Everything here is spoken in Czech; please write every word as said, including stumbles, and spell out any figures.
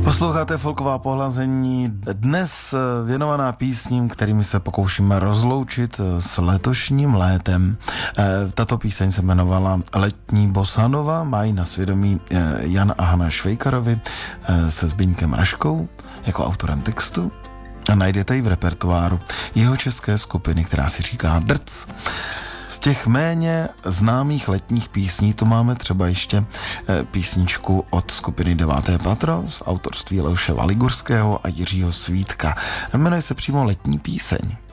Posloucháte Folková pohlazení, dnes věnovaná písním, kterými se pokoušíme rozloučit s letošním létem. Tato píseň se jmenovala Letní bosanova, mají na svědomí Jan a Hana Švejkarovi se Zbyňkem Raškou jako autorem textu. A najdete ji v repertoáru jeho české skupiny, která si říká Drc. Z těch méně známých letních písní tu máme třeba ještě písničku od skupiny Deváté patro z autorství Leoše Valigurského a Jiřího Svítka. Jmenuje se přímo Letní píseň.